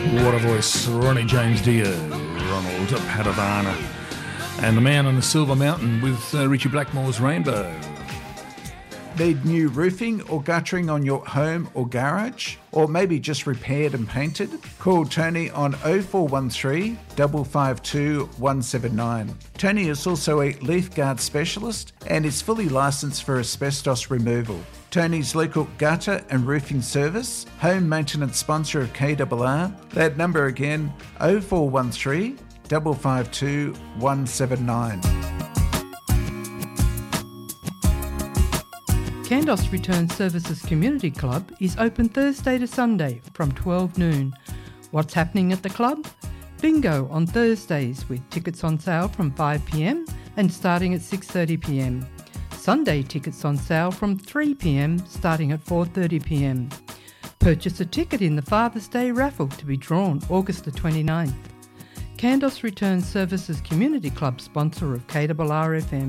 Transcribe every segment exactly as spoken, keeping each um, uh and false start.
What a voice. Ronnie James Dio, Ronald Padavana, and the Man on the Silver Mountain with uh, Richie Blackmore's Rainbow. Need new roofing or guttering on your home or garage? Or maybe just repaired and painted? Call Tony on oh four one three, five five two, one seven nine. Tony is also a leaf guard specialist and is fully licensed for asbestos removal. Tony's local gutter and roofing service, home maintenance sponsor of K R R. That number again, oh four one three, five five two, one seven nine. Kandos Return Services Community Club is open Thursday to Sunday from twelve noon. What's happening at the club? Bingo on Thursdays with tickets on sale from five p m and starting at six thirty p m. Sunday tickets on sale from three p m starting at four thirty p m. Purchase a ticket in the Father's Day raffle to be drawn August the twenty-ninth. Kandos Return Services Community Club sponsor of K R R F M.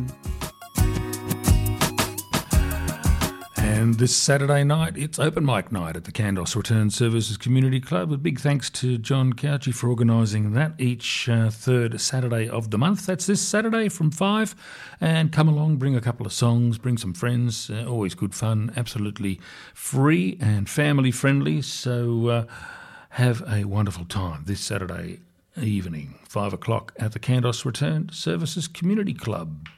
And this Saturday night, it's open mic night at the Kandos Return Services Community Club. A big thanks to John Couchy for organising that each uh, third Saturday of the month. That's this Saturday from five. And come along, bring a couple of songs, bring some friends. Uh, always good fun, absolutely free and family friendly. So uh, have a wonderful time this Saturday evening, five o'clock at the Kandos Return Services Community Club.